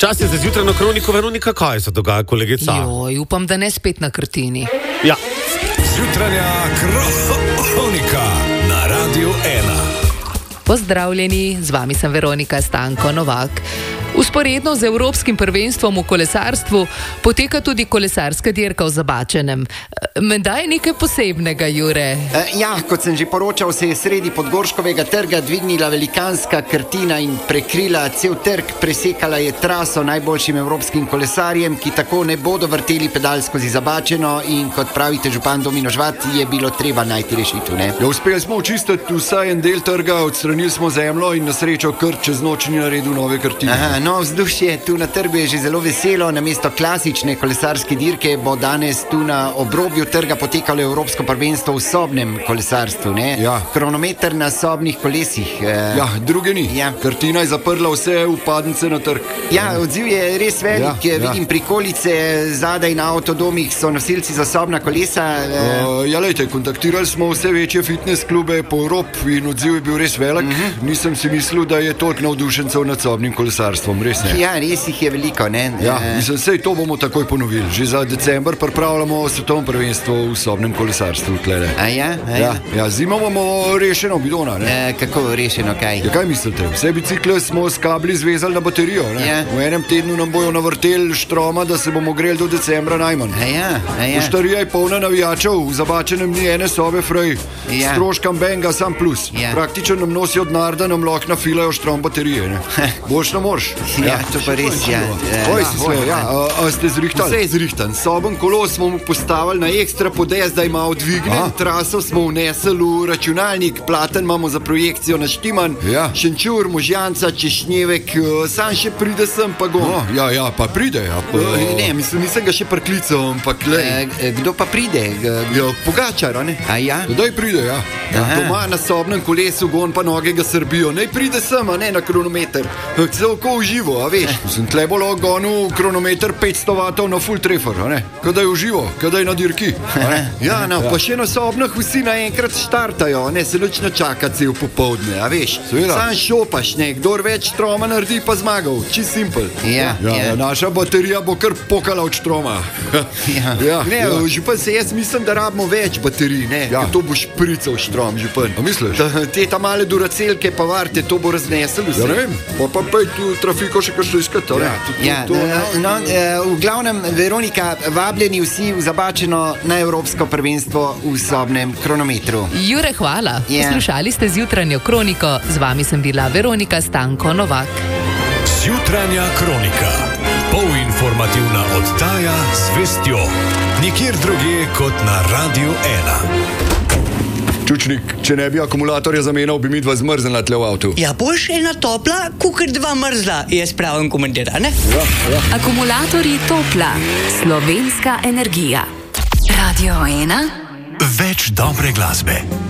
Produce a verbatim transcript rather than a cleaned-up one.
Čas je za zjutrajno kroniko. Veronika, kaj se dogaja, kolegica? Joj, upam, da ne spet na Krtini. Ja. Zjutranja kronika na Radiu ena. Pozdravljeni, z vami sem Veronika Stanko Novak. Usporedno z evropskim prvenstvom v kolesarstvu poteka tudi kolesarska dirka v Zabačenem. Menda je nekaj posebnega, Jure. E, ja, kot sem že poročal, se je sredi Podgorškovega trga dvignila velikanska krtina in prekrila cel trg, presekala je traso najboljšim evropskim kolesarjem, ki tako ne bodo vrteli pedal skozi Zabačeno in kot pravite župan Domino Žvat, je bilo treba najti rešitev, ne? Ja, uspeli smo očistiti vsaj en del trga, odstranili smo zemljo in na srečo krt čez noč ni naredil nove krtine. Aha, no, vzdušje tu na trgu je že zelo veselo. Namesto klasične kolesarske dirke bo danes tu na obrobju trga potekalo evropsko prvenstvo v sobnem kolesarstvu, ne? Ja. Kronometer na sobnih kolesih. Eh, Ja, druge ni. Ja. Krtina je zaprla vse upadnice na trg. Ja, odziv je res velik. Ja, Ja, ja. vidim prikolice, zadaj na avtodomih so nosilci za sobna kolesa. Eh, Uh, ja, lejte, kontaktirali smo vse večje fitness klube po Evropi in odziv je bil res velik. Uh-huh. Nisem si mislil, da je toliko navdušencev nad sobnim kolesarstvom, res ne. Ja, res jih je veliko, ne? Ja, Eh, mislim, sej to bomo takoj ponovili. Že za december pripravljamo svetovno prvenstvo v sobnem kolesarstvu. Tlele. A ja? A ja? Ja, ja, zimo bomo rešeno bidona, ne? Eh, kako rešeno, kaj? Ja, kaj mislite? Vse bicikle smo s kabli zvezali na baterijo. Ne? Ja. V enem tednu nam bojo navrteli štroma, da se bomo greli do decembra najmanj. A ja? A ja? Poštarija je polna navijačev, v Zabačenem ni ene sobe frej. Ja. Stroškam benga sam plus. Ja. Praktično nam nosijo denar, da nam lahko nafilajo štrom baterije. Ne? Boš ne moreš. Ja, to pa res, ja. Eh, Oj, ja, si sve, oj, ja. A, a ste zrihtali? Vse je zrihtan. Soben kolo smo mu postavili na ekstra podes, da ima odvignen. Aha. Traso smo vnesli v računalnik, platen imamo za projekcijo naštiman. Ja. Šenčur, Možjanca, Češnjevek, eh, sam še pride sem, pa go. No, ja, ja, pa pride. Ja, pa, Eh, Ne, mislim, nisem ga še priklical, ampak le. E, kdo pa pride? G- Ja. Pogačar, a ne? A ja? Kdaj pride, ja? Ja, doma na sobnem kolesu, gon pa noge ga srbijo. Naj pride sem, a ne na kronometer. Se oko uživo, a veš? Sem tle bo lahko gonil kronometer petsto vatov na full treffer, a ne? Kadaj uživo, kadaj na dirki. a ne? Ja, no, pa še na sobnih vsi naenkrat štartajo, ne se lučno čaka cel popoldne, a veš? Seveda. Sam šopaš, ne, kdor več štroma naredi, pa zmagal, čist simpel. Ja, Ja, ja. Naša baterija bo kar pokala od štroma. Ja. Ja, Ne, ja. župan se jaz mislim, da rabimo več baterij, ne? Ja. Ker to bo šprical štrom, župan. A misliš? Ta, te ta male duracelke pa varte, to bo raznesel vse. Ja, ne vem, pa pa pej tu trafiko še kakšno iskati, a ne? Ja, To- ja, to- no, no, eh, v glavnem, Veronika, vabljeni vsi v Zabačeno na evropsko prvenstvo v sobnem kronometru. Jure, hvala. Ja. Poslušali ste zjutranjo kroniko, z vami sem bila Veronika Stanko Novak. Zjutranja kronika. Polinformativna oddaja z vestjo. Nikjer drugje kot na Radiu ena. Čučnik, če ne bi akumulatorja zamenjal, bi mi dva zmrznila tle v avtu. Ja, boš ena topla, kukar dva mrzla, je spravim komentar, a ne? Akumulatorji Topla, slovenska energija. Radio ena. Več dobre glasbe.